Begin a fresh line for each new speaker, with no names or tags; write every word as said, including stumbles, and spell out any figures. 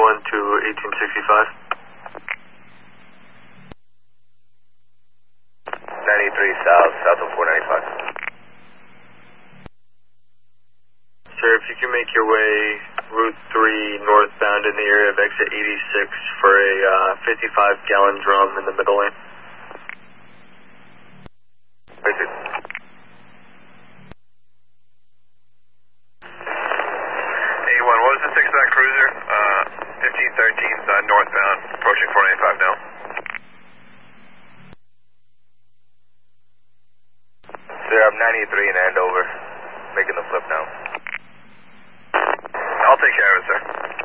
one to eighteen sixty-five.
ninety-three south, south of four ninety-five.
Sir, if you can make your way Route three northbound in the area of exit eighty-six for a uh, fifty-five gallon drum in the middle lane.
Basic. eighty-one, what was the six dot cruiser? Uh, fifteen thirteen uh, northbound, approaching four ninety-five now. Sir, I'm ninety-three in Andover, making the flip now. I'll take care of it, sir.